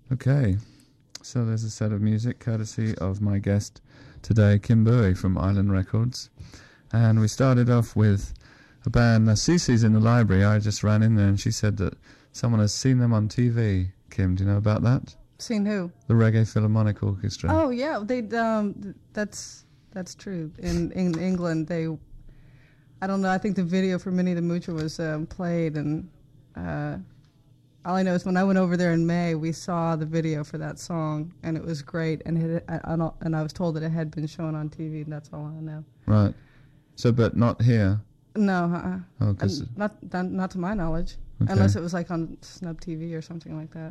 Okay, so there's a set of music courtesy of my guest today, Kim Bowie from Island Records. And we started off with a band, Cece's in the library. I just ran in there and she said that someone has seen them on TV. Kim, do you know about that? Seen who? The Reggae Philharmonic Orchestra. Oh yeah, they that's true. In England, they, I don't know. I think the video for Minnie the Moocher was played, and all I know is when I went over there in May, we saw the video for that song, and it was great. And I was told that it had been shown on TV, and that's all I know. Right. So, but not here. No, Oh, 'cause not to my knowledge, okay. Unless it was like on Snub TV or something like that.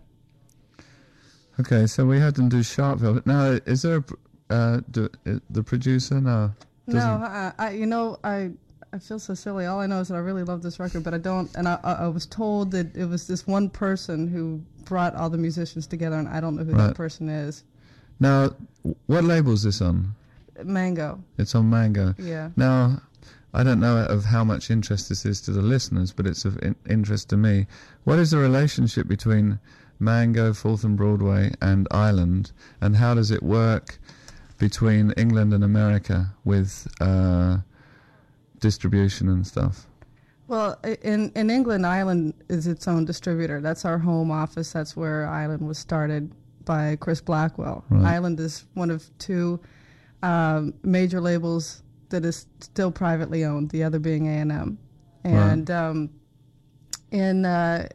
Okay, so we had them do Sharpeville. Now, is there the producer? No. No, I feel so silly. All I know is that I really love this record, but I don't. And I was told that it was this one person who brought all the musicians together, and I don't know who that person is. Now, what label is this on? Mango. It's on Mango. Yeah. Now, I don't know of how much interest this is to the listeners, but it's of interest to me. What is the relationship between Mango, Fulton Broadway, and Island, and how does it work between England and America with distribution and stuff? Well, in England, Island is its own distributor. That's our home office. That's where Island was started by Chris Blackwell. Right. Island is one of two major labels that is still privately owned, the other being A&M. And right.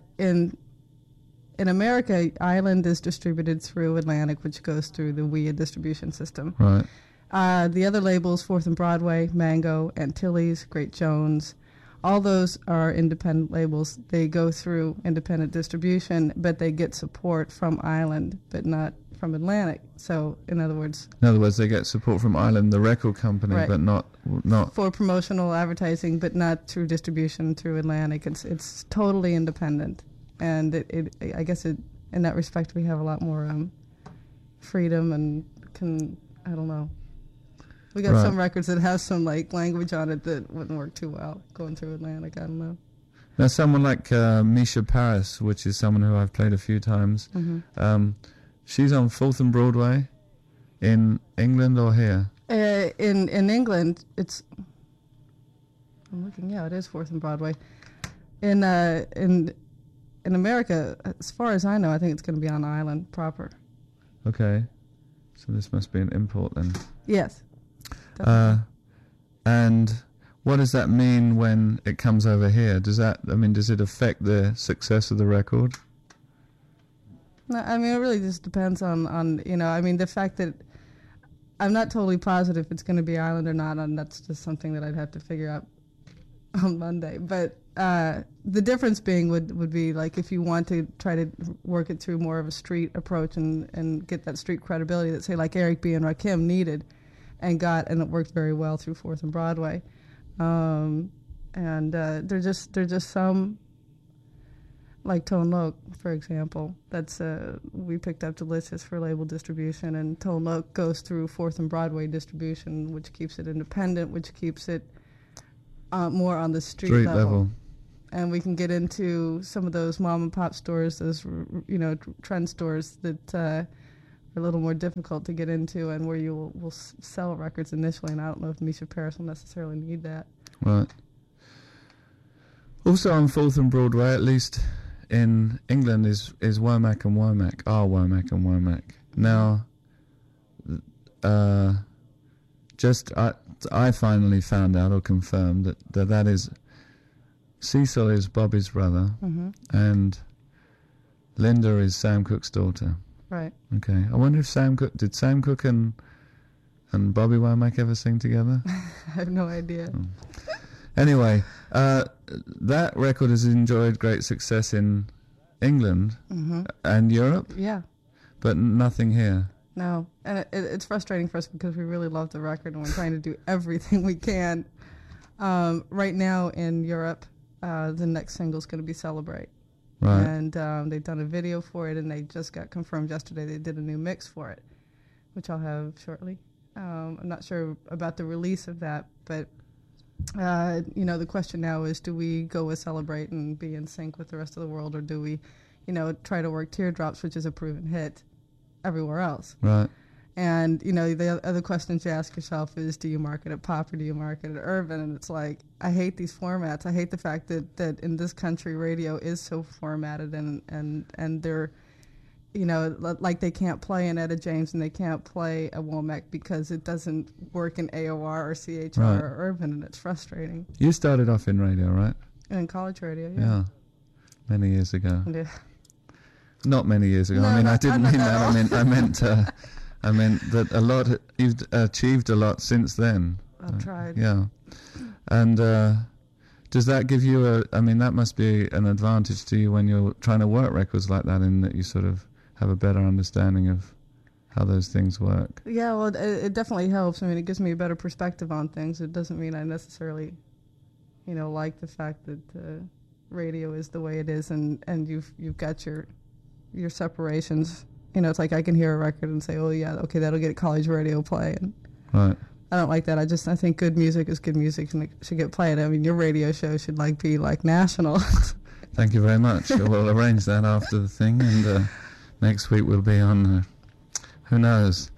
In America, Island is distributed through Atlantic, which goes through the WIA distribution system. Right. The other labels, Fourth and Broadway, Mango, Antilles, Great Jones, all those are independent labels. They go through independent distribution, but they get support from Island, but not from Atlantic. So, in other words, they get support from Island, the record company, right. but not for promotional advertising, but not through distribution through Atlantic. It's totally independent, and I guess in that respect we have a lot more freedom and I don't know. We got some records that have some like language on it that wouldn't work too well going through Atlantic. I don't know. Now, someone like Misha Paris, which is someone who I've played a few times, she's on Fulton Broadway in England or here? In England, it's. I'm looking. Yeah, it is Fourth and Broadway. In America, as far as I know, I think it's going to be on Island proper. Okay, so this must be an import then. Yes. And what does that mean when it comes over here? Does it affect the success of the record? No, I mean, it really just depends on the fact that I'm not totally positive if it's going to be Island or not, and that's just something that I'd have to figure out on Monday. But the difference being would be like if you want to try to work it through more of a street approach and get that street credibility that, say, like Eric B. and Rakim needed and it worked very well through Fourth and Broadway. And there's just some, like Tone Loc, for example, that's we picked up Delicious for label distribution, and Tone Loc goes through Fourth and Broadway distribution, which keeps it independent, which keeps it more on the street level. And we can get into some of those mom and pop stores, those trend stores that are a little more difficult to get into, and where you will sell records initially. And I don't know if Misha Paris will necessarily need that. Right. Also on Fulton Broadway, at least in England, is Womack and Womack. Womack and Womack. Now, I finally found out or confirmed that is Cecil is Bobby's brother, and Linda is Sam Cooke's daughter. Right. Okay. I wonder if Sam Cooke and Bobby Womack ever sing together? I have no idea. Anyway, that record has enjoyed great success in England and Europe. Yeah. But nothing here. No. And it's frustrating for us because we really love the record and we're trying to do everything we can. Right now in Europe, the next single is going to be Celebrate. Right. And they've done a video for it, and they just got confirmed yesterday they did a new mix for it, which I'll have shortly. I'm not sure about the release of that, but the question now is, do we go with Celebrate and be in sync with the rest of the world, or do we, try to work Teardrops, which is a proven hit everywhere else. Right. And, the other questions you ask yourself is, do you market it pop or do you market it urban? And it's like, I hate these formats. I hate the fact that in this country radio is so formatted and they're, like they can't play an Etta James and they can't play a Womack because it doesn't work in AOR or CHR Right. or urban, and it's frustrating. You started off in radio, right? And in college radio, yeah. Yeah. Many years ago. Yeah. Not many years ago. No, I mean, I not- didn't not mean at that. all. I meant that a lot. You've achieved a lot since then. I've tried. Yeah. And does that give you I mean, that must be an advantage to you when you're trying to work records like that, in that you sort of have a better understanding of how those things work. Yeah, well, it definitely helps. I mean, it gives me a better perspective on things. It doesn't mean I necessarily, like the fact that radio is the way it is, and you've got your separations. It's like I can hear a record and say, oh yeah, okay, that'll get college radio play, and Right. I don't like that. I think good music is good music and it should get played. I mean, your radio show should be national. Thank you very much. We'll arrange that after the thing, and next week we'll be on. Who knows?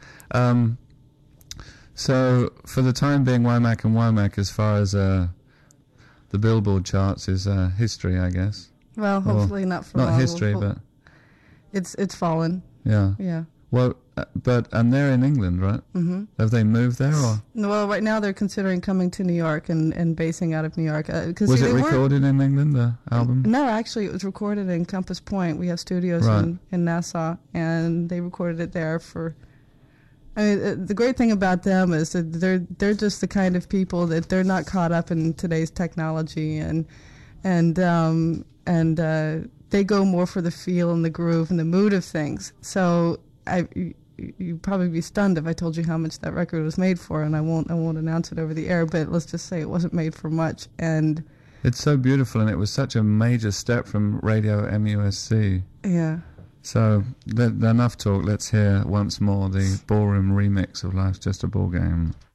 So for the time being, Womack and Womack, as far as the Billboard charts, is history, I guess. Well, hopefully not for long. Not history, but it's fallen. yeah. Yeah. Well, and they're in England, right? Mm-hmm. Have they moved there, or Well, right now they're considering coming to New York and basing out of New York. was it recorded in England, the album? No, actually, it was recorded in Compass Point. We have studios Right. in Nassau, and they recorded it there for. I mean, the great thing about them is that they're just the kind of people that they're not caught up in today's technology, and they go more for the feel and the groove and the mood of things. So you'd probably be stunned if I told you how much that record was made for, and I won't announce it over the air, but let's just say it wasn't made for much. And It's so beautiful, and it was such a major step from Radio MUSC. yeah. So, enough talk. Let's hear once more the ballroom remix of Life's Just a Ball Game.